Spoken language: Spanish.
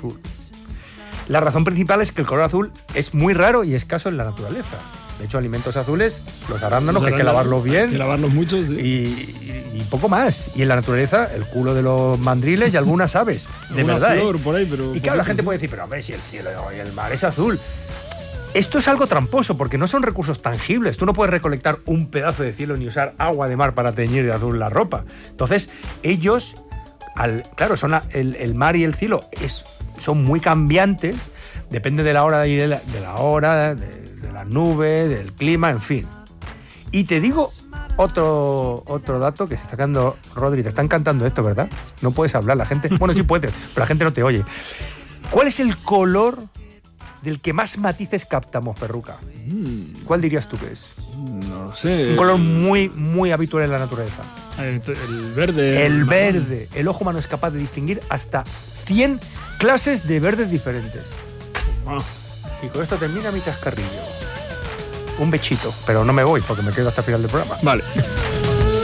azul. La razón principal es que el color azul es muy raro y escaso en la naturaleza. De hecho, alimentos azules, los arándanos, que hay que lavarlos bien. Hay que lavarlos mucho, sí. Y poco más. Y en la naturaleza, el culo de los mandriles y algunas aves. De verdad. Flor, por ahí, pero y claro, la gente puede decir, pero hombre, si el cielo y el mar es azul. Esto es algo tramposo, porque no son recursos tangibles. Tú no puedes recolectar un pedazo de cielo ni usar agua de mar para teñir de azul la ropa. Entonces, ellos, claro, son el mar y el cielo son muy cambiantes, depende de la hora y de la hora, de las nubes, del clima, en fin. Y te digo otro dato que se está sacando, Rodri, te están cantando esto, ¿verdad? No puedes hablar, la gente... Bueno, sí puedes, pero la gente no te oye. ¿Cuál es el color del que más matices captamos, Perruca? ¿Cuál dirías tú que es? No lo sé. Un color muy, muy habitual en la naturaleza. El verde. El verde. El ojo humano es capaz de distinguir hasta 100 clases de verdes diferentes. Wow. Y con esto termina mi chascarrillo. Un bechito, pero no me voy porque me quedo hasta el final del programa. Vale.